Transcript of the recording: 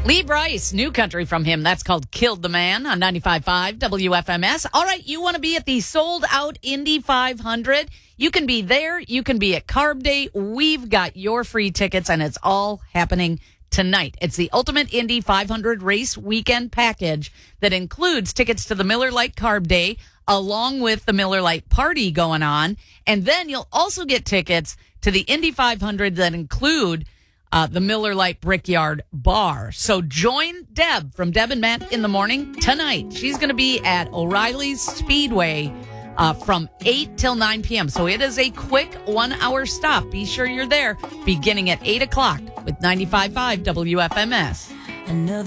Lee Brice, new country from him. That's called Killed the Man on 95.5 WFMS. All right, you want to be at the sold-out Indy 500? You can be there. You can be at Carb Day. We've got your free tickets, and it's all happening tonight. It's the Ultimate Indy 500 Race Weekend Package that includes tickets to the Miller Lite Carb Day, along with the Miller Lite Party going on. And then you'll also get tickets to the Indy 500 that include the Miller Lite Brickyard Bar. So join Deb from Deb and Matt in the Morning tonight. She's going to be at O'Reilly's Speedway from 8 till 9 p.m. So it is a quick 1 hour stop. Be sure you're there beginning at 8 o'clock with 95.5 WFMS.